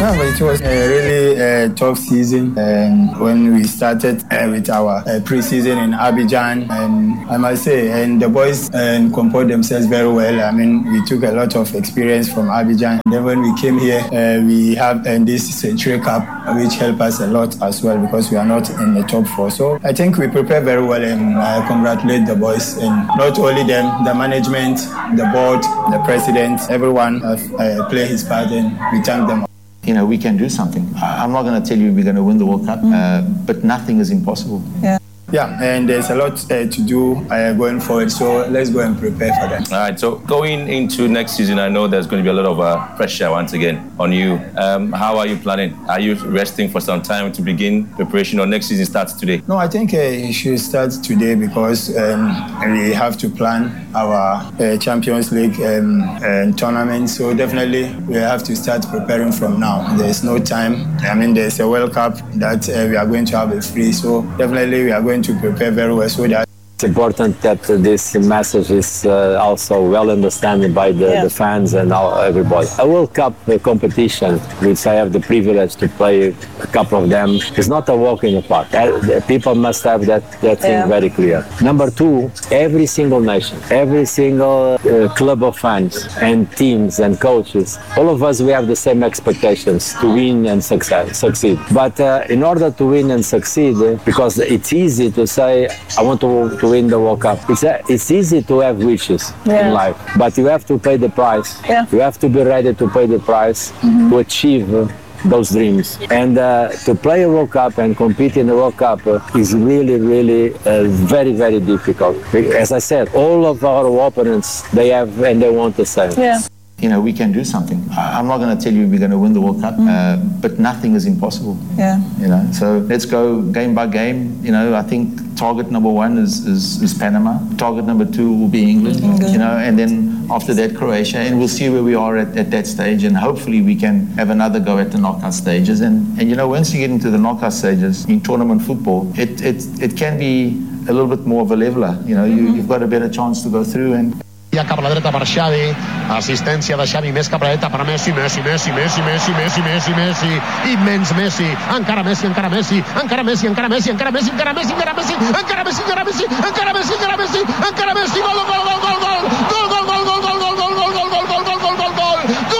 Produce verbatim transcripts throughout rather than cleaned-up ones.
No, but it was a really uh, tough season um, when we started uh, with our uh, pre-season in Abidjan, and I must say, and the boys uh, composed themselves very well. I mean, we took a lot of experience from Abidjan. Then when we came here, uh, we have uh, this Century Cup, which helped us a lot as well because we are not in the top four. So I think we prepared very well, and I congratulate the boys, and not only them, the management, the board, the president, everyone have uh, played his part, and we thank them. You know, we can do something. I'm not going to tell you we're going to win the World Cup, mm. uh, but nothing is impossible. Yeah. Yeah, and there's a lot uh, to do uh, going forward, so let's go and prepare for that. All right, so going into next season, I know there's going to be a lot of uh, pressure once again on you. Um, how are you planning? Are you resting for some time to begin preparation, or next season starts today? No, I think uh, it should start today because um, we have to plan our uh, Champions League um, uh, tournament, so definitely we have to start preparing from now. There's no time. I mean, there's a World Cup that uh, we are going to have a free, so definitely we are going to prepare very well so that it's important that uh, this message is uh, also well understood by the, yeah. the fans and all, everybody. A World Cup uh, competition, which I have the privilege to play a couple of them, is not a walk in the park. Uh, people must have that, that thing yeah. very clear. Number two, every single nation, every single uh, club of fans and teams and coaches, all of us, we have the same expectations to win and success, succeed. But uh, in order to win and succeed, uh, because it's easy to say, I want to, to win the World Cup. It's, a, it's easy to have wishes yeah. in life, but you have to pay the price. Yeah. You have to be ready to pay the price mm-hmm. to achieve uh, those dreams. And uh, to play a World Cup and compete in the World Cup uh, is really, really uh, very, very difficult. As I said, all of our opponents, they have and they want the same. Yeah. You know, we can do something. I'm not going to tell you we're going to win the World Cup, mm. uh, but nothing is impossible. Yeah. You know, so let's go game by game. You know, I think target number one is, is, is Panama. Target number two will be England, England. You know, and then after that Croatia, and we'll see where we are at, at that stage, and hopefully we can have another go at the knockout stages. And, and you know, once you get into the knockout stages in tournament football, it, it, it can be a little bit more of a leveler. You know, mm-hmm. you, you've got a better chance to go through. And ja cap a la dreta per Xavi, assistència de Xavi més cap a la dreta per Messi, Messi, Messi, Messi, Messi, Messi, Messi, Messi, immens Messi, encara Messi, encara Messi, encara Messi, encara Messi, encara Messi, encara Messi, encara Messi, encara Messi, encara Messi, encara Messi, encara Messi, encara Messi, gol, gol, gol, gol, gol, gol, gol, gol, gol, gol, gol, gol, gol, gol, gol, gol, gol, gol, gol,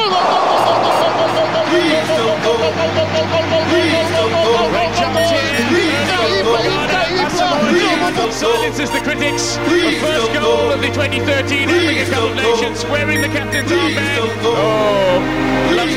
silences the critics. The first goal of the twenty thirteen Africa Cup of Nations, wearing the captain's armband. Oh,